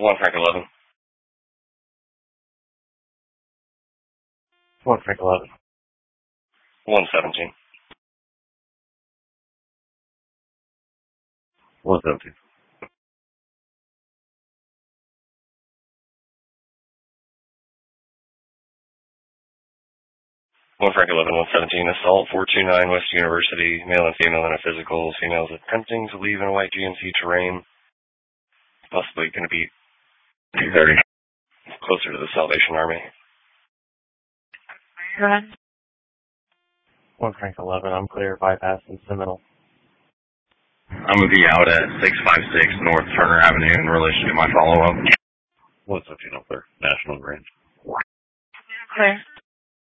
1 Frank 11. 1 Frank 11. 117. 117. 1 Frank 11, 117. Assault 429 West University. Male and female in a physical. Females attempting to leave in a white GMC terrain. Possibly going to be 230. Closer to the Salvation Army. Run. 1 Frank 11. I'm clear. Bypass in Seminole. I'm going to be out at 656 North Turner Avenue in relation to my follow-up. 117 up there. National Range. Clear.